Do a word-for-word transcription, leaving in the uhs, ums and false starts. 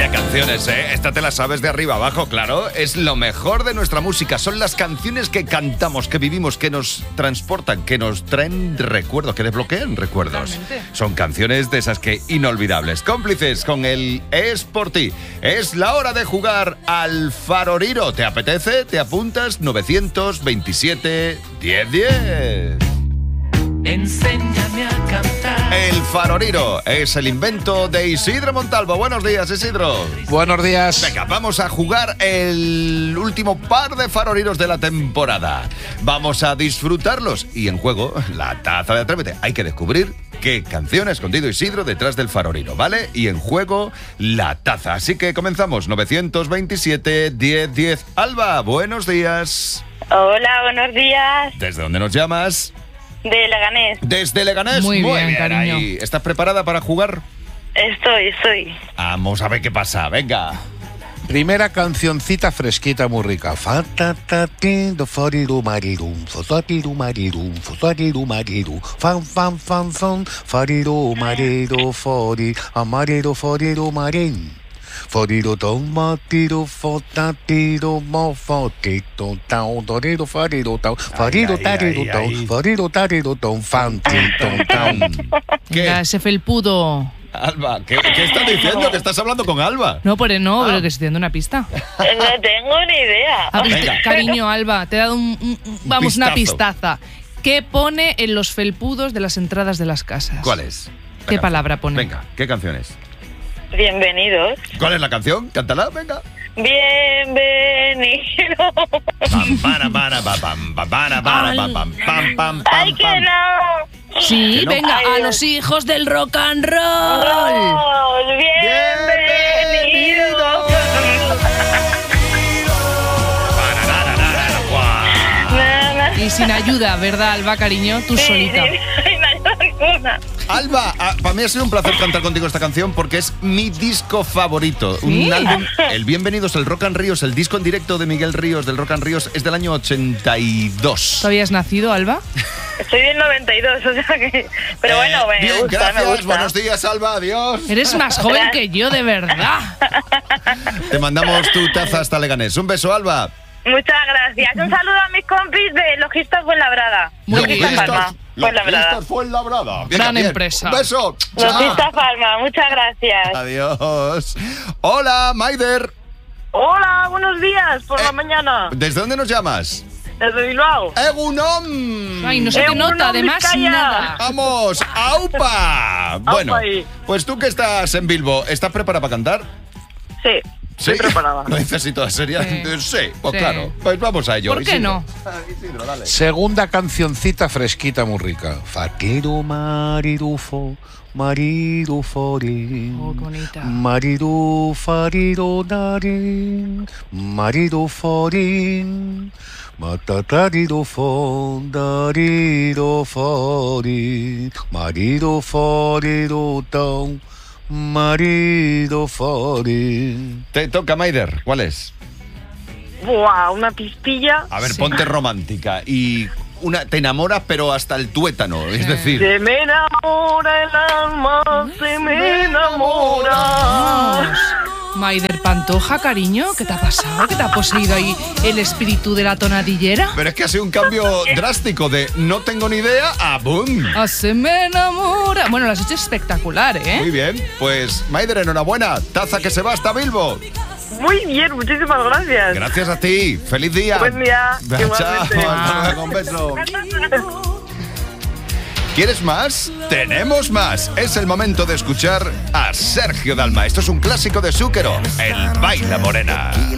Vaya canciones, ¿eh? Esta te la sabes de arriba abajo, claro. Es lo mejor de nuestra música. Son las canciones que cantamos, que vivimos, que nos transportan, que nos traen recuerdos, que desbloquean recuerdos. Totalmente. Son canciones de esas que inolvidables. Cómplices con el Es por ti. Es la hora de jugar al Faroriro. ¿Te apetece? ¿Te apuntas? nueve veintisiete, diez diez. Enséñame a cantar. El Faroriro es el invento de Isidro Montalvo. Buenos días, Isidro. Buenos días. Venga, vamos a jugar el último par de Faroriros de la temporada. Vamos a disfrutarlos. Y en juego, la taza de Atrévete. Hay que descubrir qué canción ha escondido Isidro detrás del Faroriro, ¿vale? Y en juego, la taza. Así que comenzamos. nueve veintisiete, diez diez. Alba, buenos días. Hola, buenos días. ¿Desde dónde nos llamas? De Leganés. Desde Leganés. Muy bien, cariño. Ahí. ¿Estás preparada para jugar? Estoy, estoy. Vamos a ver qué pasa. Venga. Primera cancioncita fresquita muy rica. Fatatatindo foriru mariru, fosatiru mariru, fosatiru mariru, fan fan fan fan, foriru mariru fori, amariru foriru marin. Foriru tomatiru fotatiru mofotito tau, doriru foriru tau, foriru ay, tariru ay, tau, ay. foriru tariru tau, fantito tau. ¿Qué? Venga, ese felpudo. Alba, ¿qué, qué estás diciendo? Que estás hablando con Alba. No, por no, Ah. pero que estoy dando una pista. No tengo ni idea. A ver, Venga. cariño, Alba, te he dado un, un- un- vamos, una Vistazo. pistaza. ¿Qué pone en los felpudos de las entradas de las casas? ¿Cuál es? ¿Qué La palabra canción. pone? Venga, ¿qué canción es? Bienvenidos. ¿Cuál es la canción? Cántala, venga. Bienvenidos. Pam, para, para, pa, pam, pa, para, para, pa, pam, pam, pam, ¡Ay, pam, que pam. no! Sí, Que no. venga, Ay, a Dios. los hijos del rock and roll. ¡Dios! ¡Bienvenidos! Parararara, guau. Na, na. Y sin ayuda, ¿verdad, Alba, cariño? Tú Sí, solita. sí, sin ayuda ninguna. Alba, ah, para mí ha sido un placer cantar contigo esta canción porque es mi disco favorito. ¿Sí? Un álbum, el Bienvenidos, el Rock and Ríos, el disco en directo de Miguel Ríos del Rock and Ríos es del año ochenta y dos. ¿Tú habías nacido, Alba? Soy del noventa y dos, o sea que... Pero bueno, me Eh, bien, gusta, gracias, me gusta. buenos días, Alba, adiós. Eres más joven que yo, de verdad. Te mandamos tu taza hasta Leganés. Un beso, Alba. Muchas gracias. Un saludo a mis compis de Logistas Fuenlabrada. Muy Logistas bien. Farma, Fuenlabrada. Logistas Fuenlabrada. Venga, Gran bien. empresa. Un beso. Chao. Logistas Farma, muchas gracias. Adiós. Hola, Maider. Hola, buenos días por Eh. la mañana. ¿Desde dónde nos llamas? Desde Bilbao. Egunon. Ay, no se te Egunon, nota, además, Vizcaya. nada. Vamos, ¡aupa! Bueno, ahí. pues tú que estás en Bilbo, ¿estás preparada para cantar? Sí, estoy preparada. No necesito sería. Sí. Sí, pues Sí. claro. Pues vamos a ello. ¿Por qué Isidro. no? Ah, Isidro, dale. Segunda cancioncita fresquita muy rica. Fatiru marirufo, mariru fori. Oh, qué bonita. Mariru fariru darin, mariru forin. Matatariru fo, dariru fori. Mariru foriru ton, mariru fori. Te toca, Maider. ¿Cuál es? Buah, una pistilla. A ver, Sí. ponte romántica y una te enamoras pero hasta el tuétano, es decir. Se me enamora el alma, se me enamora. Vamos. Maider Pantoja, cariño, ¿qué te ha pasado? ¿Qué te ha poseído ahí el espíritu de la tonadillera? Pero es que ha sido un cambio drástico de no tengo ni idea a boom. Ah, se me enamora. Bueno, lo has hecho espectacular, ¿eh? Muy bien, pues Maider, enhorabuena. Taza que se va hasta Bilbo. Muy bien, muchísimas gracias. Gracias a ti. Feliz día. Buen día, Chao. igualmente. Hasta luego, un beso. ¿Quieres más? Tenemos más. Es el momento de escuchar a Sergio Dalma. Esto es un clásico de Zúquero, El Baila Morena.